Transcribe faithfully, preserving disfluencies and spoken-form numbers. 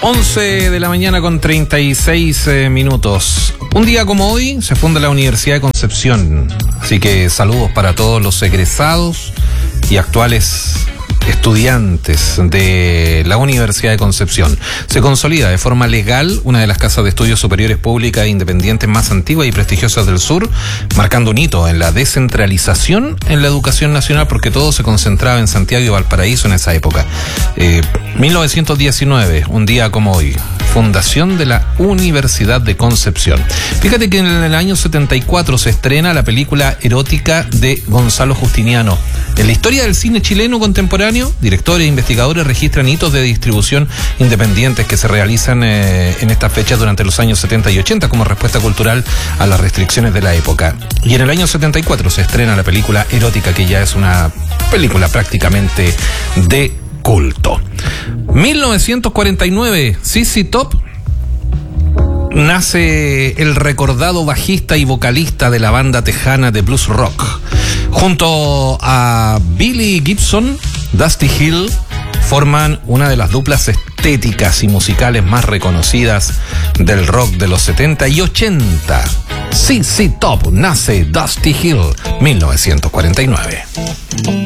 once de la mañana con treinta y seis eh, minutos. Un día como hoy se funda la Universidad de Concepción. Así que saludos para todos los egresados y actuales estudiantes de la Universidad de Concepción. Se consolida de forma legal una de las casas de estudios superiores públicas e independientes más antiguas y prestigiosas del sur, marcando un hito en la descentralización en la educación nacional, porque todo se concentraba en Santiago y Valparaíso en esa época. Eh, mil novecientos diecinueve, un día como hoy, fundación de la Universidad de Concepción. Fíjate que en el año setenta y cuatro se estrena la película erótica de Gonzalo Justiniano. En la historia del cine chileno contemporáneo, directores e investigadores registran hitos de distribución independientes que se realizan eh, en estas fechas durante los años setenta y ochenta como respuesta cultural a las restricciones de la época. Y en el año setenta y cuatro se estrena la película erótica, que ya es una película prácticamente de culto. mil novecientos cuarenta y nueve, Z Z Top. Nace el recordado bajista y vocalista de la banda tejana de blues rock. Junto a Billy Gibson, Dusty Hill forman una de las duplas estéticas y musicales más reconocidas del rock de los setenta y ochenta. Z Z Top, nace Dusty Hill, mil novecientos cuarenta y nueve.